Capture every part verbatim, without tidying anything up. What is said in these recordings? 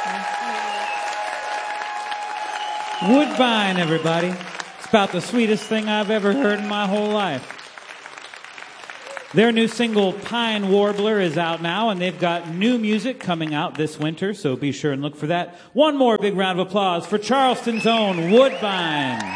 Woodbine, everybody. It's about the sweetest thing I've ever heard in my whole life. Their new single, Pine Warbler, is out now, and they've got new music coming out this winter, so be sure and look for that. One more big round of applause for Charleston's own Woodbine.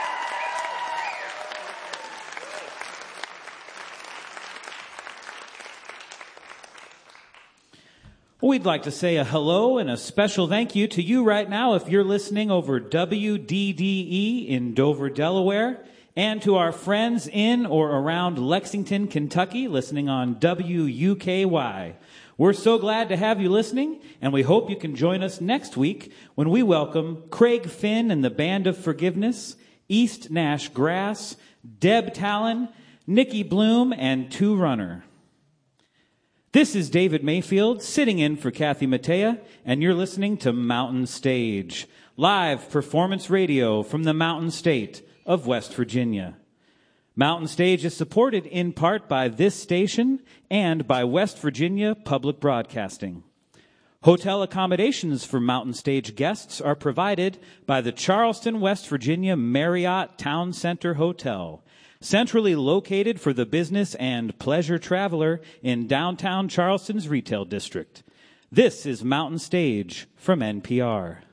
We'd like to say a hello and a special thank you to you right now if you're listening over W D D E in Dover, Delaware, and to our friends in or around Lexington, Kentucky, listening on W U K Y. We're so glad to have you listening, and we hope you can join us next week when we welcome Craig Finn and the Band of Forgiveness, East Nash Grass, Deb Talon, Nikki Bloom, and Two Runner. This is David Mayfield, sitting in for Kathy Mattea, and you're listening to Mountain Stage, live performance radio from the Mountain State of West Virginia. Mountain Stage is supported in part by this station and by West Virginia Public Broadcasting. Hotel accommodations for Mountain Stage guests are provided by the Charleston, West Virginia Marriott Town Center Hotel, centrally located for the business and pleasure traveler in downtown Charleston's retail district. This is Mountain Stage from N P R.